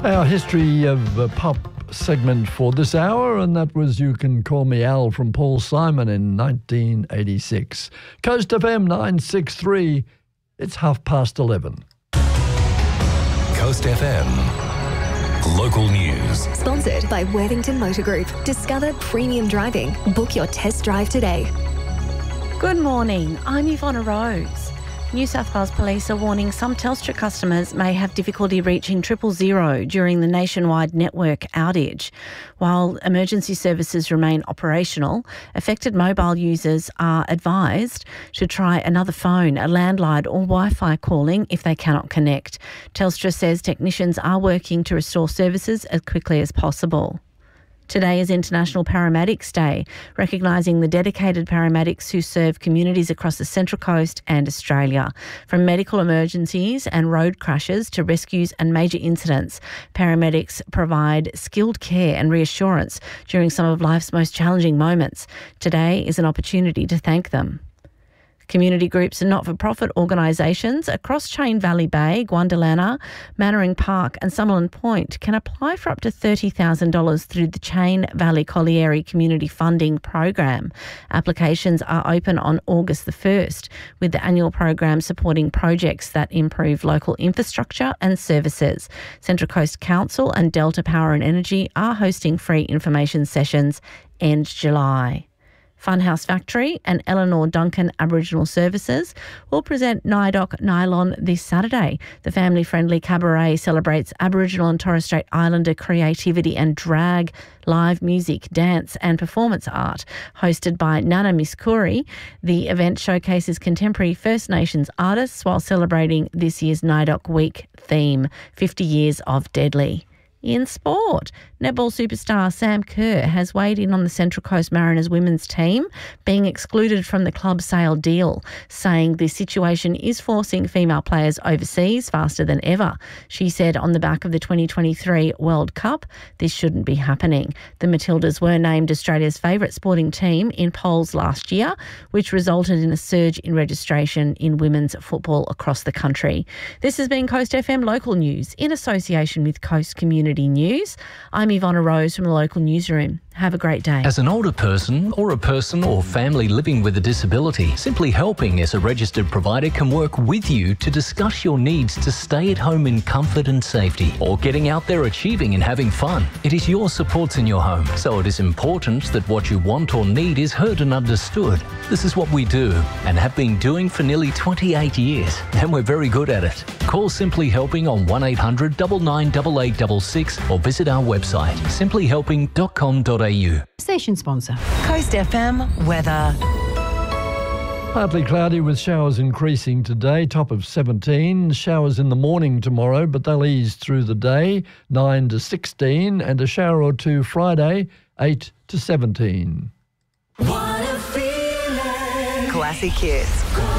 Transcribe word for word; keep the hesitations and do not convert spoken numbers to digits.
Our history of uh, pop segment for this hour, and that was You Can Call Me Al from Paul Simon in nineteen eighty-six. Coast F M nine sixty-three, it's half past eleven. Coast F M Local News. Sponsored by Worthington Motor Group. Discover premium driving. Book your test drive today. Good morning, I'm Yvonne Rose. New South Wales Police are warning some Telstra customers may have difficulty reaching triple zero during the nationwide network outage. While emergency services remain operational, affected mobile users are advised to try another phone, a landline or Wi-Fi calling if they cannot connect. Telstra says technicians are working to restore services as quickly as possible. Today is International Paramedics Day, recognising the dedicated paramedics who serve communities across the Central Coast and Australia. From medical emergencies and road crashes to rescues and major incidents, paramedics provide skilled care and reassurance during some of life's most challenging moments. Today is an opportunity to thank them. Community groups and not-for-profit organisations across Chain Valley Bay, Guandalana, Mannering Park and Summerland Point can apply for up to thirty thousand dollars through the Chain Valley Colliery Community Funding Program. Applications are open on August the first, with the annual program supporting projects that improve local infrastructure and services. Central Coast Council and Delta Power and Energy are hosting free information sessions end July. Funhouse Factory and Eleanor Duncan Aboriginal Services will present NIDOC Nylon this Saturday. The family-friendly cabaret celebrates Aboriginal and Torres Strait Islander creativity and drag, live music, dance and performance art. Hosted by Nana Miskuri, the event showcases contemporary First Nations artists while celebrating this year's NIDOC Week theme, fifty years of Deadly. In sport, netball superstar Sam Kerr has weighed in on the Central Coast Mariners women's team being excluded from the club sale deal, saying the situation is forcing female players overseas faster than ever. She said on the back of the twenty twenty-three World Cup, this shouldn't be happening. The Matildas were named Australia's favourite sporting team in polls last year, which resulted in a surge in registration in women's football across the country. This has been Coast F M Local News in association with Coast Community News. I'm Yvonne Rose from the local newsroom. Have a great day. As an older person or a person or family living with a disability, Simply Helping as a registered provider can work with you to discuss your needs to stay at home in comfort and safety, or getting out there achieving and having fun. It is your supports in your home, so it is important that what you want or need is heard and understood. This is what we do and have been doing for nearly twenty-eight years, and we're very good at it. Call Simply Helping on one eight hundred nine nine eight eight six six or visit our website simply helping dot com dot a u. Station sponsor. Coast F M weather. Partly cloudy with showers increasing today, top of seventeen. Showers in the morning tomorrow, but they'll ease through the day, nine to sixteen, and a shower or two Friday, eight to seventeen. Classic hits.